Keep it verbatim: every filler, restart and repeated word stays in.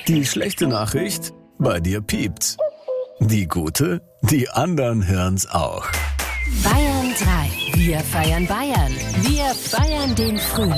Die schlechte Nachricht? Bei dir piept's. Die gute? Die anderen hören's auch. Bayern drei. Wir feiern Bayern. Wir feiern den Frühling.